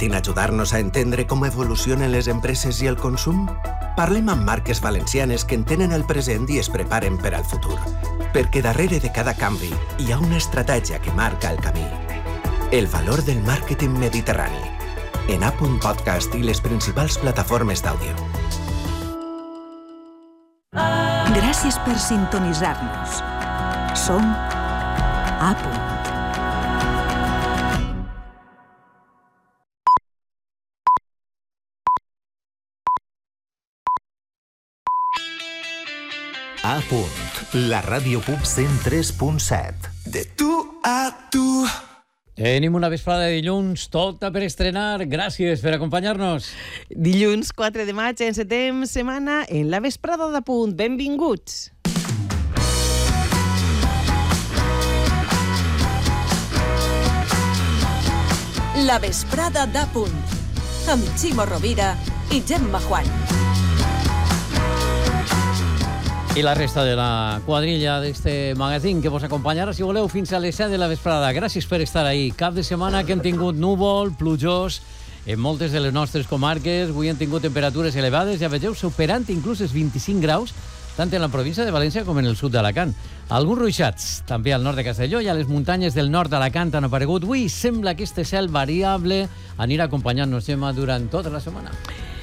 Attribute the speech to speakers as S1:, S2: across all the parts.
S1: màrqueting ajudar-nos a entendre com evolucionen les empreses i el consum? Parlem amb marques valencianes que entenen el present i es preparen per al futur. Perquè darrere de cada canvi hi ha una estratègia que marca el camí. El valor del màrqueting mediterrani. En A.Podcast i les principals plataformes d'àudio.
S2: Gràcies per sintonitzar-nos. Som A.Punt.
S3: A.Punt, la ràdio Pub 103.7.
S1: De tu a tu.
S4: Tenim una vesprada de dilluns, tota per estrenar. Gràcies per acompanyar-nos.
S5: Dilluns 4 de maig encetem setmana en la vesprada d'A.Punt. Benvinguts.
S2: La vesprada d'A.Punt. Amb Ximo Rovira i Gemma Juan.
S4: I la resta de la quadrilla d'este magazín que vos acompanyarà, si voleu, fins a les 7 de la vesprada. Gràcies per estar ahí. Cap de setmana que hem tingut núvol, plujós, en moltes de les nostres comarques. Avui hem tingut temperatures elevades, ja vegeu, superant inclús els 25 graus, tant en la província de València com en el sud d'Alacant. Alguns ruixats, també al nord de Castelló i a les muntanyes del nord d'Alacant han aparegut. Avui sembla que este cel variable anirà acompanyant-nos, Gemma, durant tota la setmana.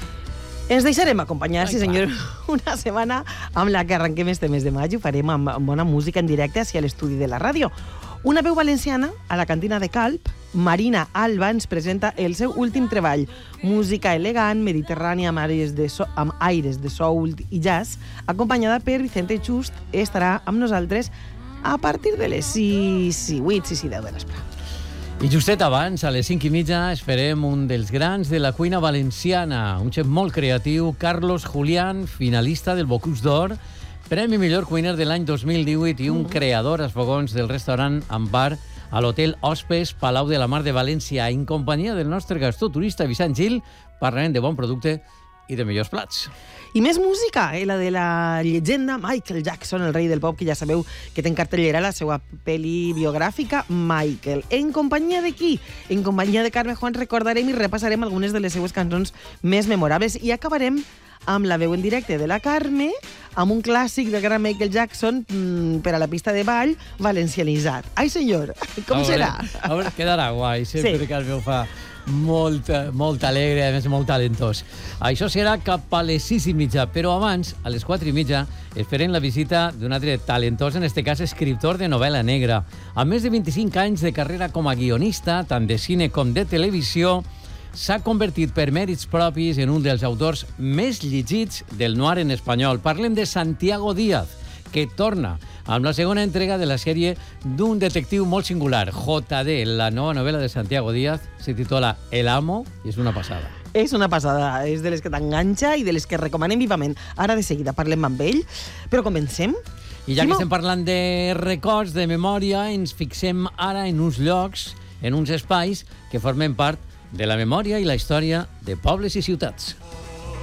S5: Ens deixarem acompanyar, sí senyor, una setmana amb la que arrenquem este mes de maig. Ho farem amb bona música en directe hacia l'estudi de la ràdio. Una veu valenciana a la cantina de Calp, Marina Alba, ens presenta el seu últim treball. Música elegant, mediterrània amb aires de soul i jazz, acompanyada per Vicente Just, estarà amb nosaltres a partir de les 6 i 10 de vespre.
S4: I justet abans, a les 5:30, esperem un dels grans de la cuina valenciana, un xef molt creatiu, Carlos Julián, finalista del Bocuse d'Or, Premi Millor Cuiner de l'any 2018 i un creador als fogons del restaurant amb bar a l'Hotel Hospes Palau de la Mar de València, en companyia del nostre gastroturista Vicent Gil, parlarem de bon producte i de millors plats.
S5: I més música, la de la llegenda Michael Jackson, el rei del pop, que ja sabeu que té en cartellera la seva pel·li biogràfica Michael. En companyia de qui? En companyia de Carme Juan recordarem i repassarem algunes de les seues cançons més memorables i acabarem amb la veu en directe de la Carme, amb un clàssic del gran Michael Jackson per a la pista de ball valencianitzat. Ai, senyor, com serà?
S4: A veure, quedarà guai, sempre sí. Carme ho fa molt alegre, a més molt talentós. Això serà cap a les 6:30, però abans, a les 4:30, esperem la visita d'un altre talentós, en este cas escriptor de novel·la negra. Amb més de 25 anys de carrera com a guionista, tant de cine com de televisió, s'ha convertit per mèrits propis en un dels autors més llegits del noir en espanyol. Parlem de Santiago Díaz, que torna amb la segona entrega de la sèrie d'un detectiu molt singular, JD. La nova novel·la de Santiago Díaz se titula El Amo i és una passada.
S5: És una passada, és de les que t'enganxa i de les que recomanem vivament. Ara de seguida parlem amb ell, però comencem.
S4: I ja que estem parlant de records, de memòria, ens fixem ara en uns llocs, en uns espais que formen part de la memòria i la història de pobles i ciutats.